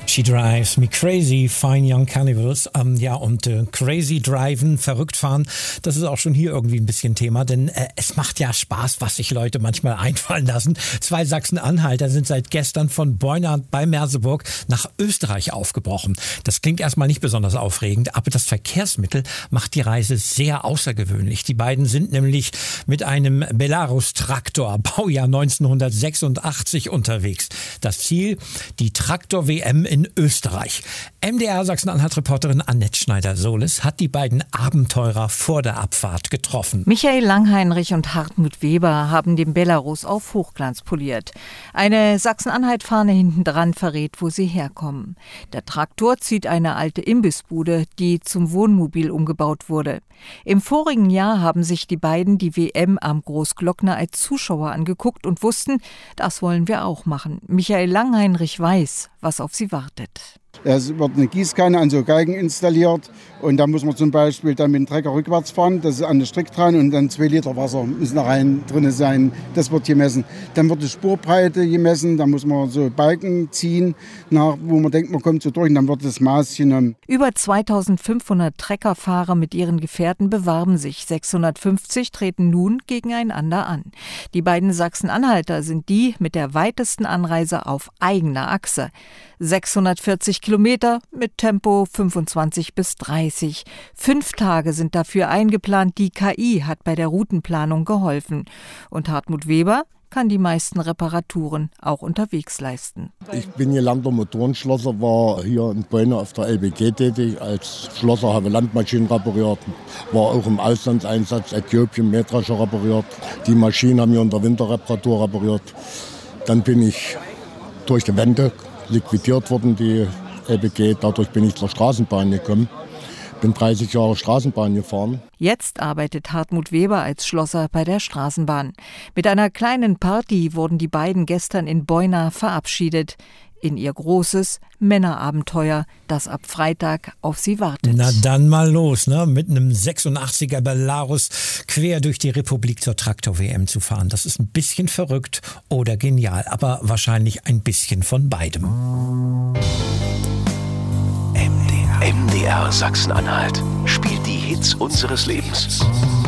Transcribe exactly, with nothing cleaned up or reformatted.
She Drives Me Crazy, Fine Young Cannibals. Ähm, ja, und äh, Crazy Driven, verrückt fahren, das ist auch schon hier irgendwie ein bisschen Thema, denn äh, es macht ja Spaß, was sich Leute manchmal einfallen lassen. Zwei Sachsen-Anhalter sind seit gestern von Beuna bei Merseburg nach Österreich aufgebrochen. Das klingt erstmal nicht besonders aufregend, aber das Verkehrsmittel macht die Reise sehr außergewöhnlich. Die beiden sind nämlich mit einem Belarus-Traktor, Baujahr neunzehnhundertsechsundachtzig, unterwegs. Das Ziel, die Traktor-W M in Österreich. M D R Sachsen-Anhalt-Reporterin Annette Schneider-Solis hat die beiden Abenteurer vor der Abfahrt getroffen. Michael Langheinrich und Hartmut Weber haben den Belarus auf Hochglanz poliert. Eine Sachsen-Anhalt-Fahne hintendran verrät, wo sie herkommen. Der Traktor zieht eine alte Imbissbude, die zum Wohnmobil umgebaut wurde. Im vorigen Jahr haben sich die beiden die W M am Großglockner als Zuschauer angeguckt und wussten, das wollen wir auch machen. Michael Langheinrich weiß, was auf sie wartet. Es wird eine Gießkanne an so Galgen installiert und da muss man zum Beispiel dann mit dem Trecker rückwärts fahren, das ist an den Strick dran und dann zwei Liter Wasser müssen da rein drin sein, das wird gemessen. Dann wird die Spurbreite gemessen, dann muss man so Balken ziehen, nach, wo man denkt, man kommt so durch und dann wird das Maß genommen. Über zweitausendfünfhundert Treckerfahrer mit ihren Gefährten bewarben sich, sechshundertfünfzig treten nun gegeneinander an. Die beiden Sachsen-Anhalter sind die mit der weitesten Anreise auf eigener Achse. sechshundertvierzig Kilometer mit Tempo fünfundzwanzig bis dreißig. Fünf Tage sind dafür eingeplant. Die K I hat bei der Routenplanung geholfen. Und Hartmut Weber kann die meisten Reparaturen auch unterwegs leisten. Ich bin gelernter Motorenschlosser, war hier in Beuna auf der L B G tätig. Als Schlosser habe Landmaschinen repariert, war auch im Auslandseinsatz, Äthiopien, Mähdrescher repariert. Die Maschinen haben wir in der Winterreparatur repariert. Dann bin ich durch die Wende liquidiert worden, die L B G. Dadurch bin ich zur Straßenbahn gekommen. Bin dreißig Jahre Straßenbahn gefahren. Jetzt arbeitet Hartmut Weber als Schlosser bei der Straßenbahn. Mit einer kleinen Party wurden die beiden gestern in Beuna verabschiedet. In ihr großes Männerabenteuer, das ab Freitag auf sie wartet. Na dann mal los, ne? Mit einem sechsundachtziger Belarus quer durch die Republik zur Traktor-W M zu fahren. Das ist ein bisschen verrückt oder genial, aber wahrscheinlich ein bisschen von beidem. M D R Sachsen-Anhalt spielt die Hits unseres Lebens.